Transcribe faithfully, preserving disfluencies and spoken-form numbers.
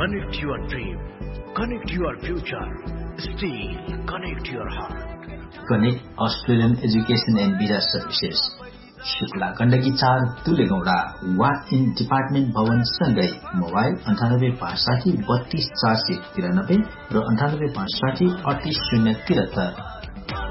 Connect your dream. Connect your future. Steel. Connect your heart. Connect Australian Education and Visa Services. Shukla Gandaki चार तुलेगौडा walk in department भवन सँगै mobile अन्ठानब्बे पाँच साठी बत्तीस चार सय तिरानब्बे र अन्ठानब्बे पाँच साठी अडतिस शून्य तिहत्तर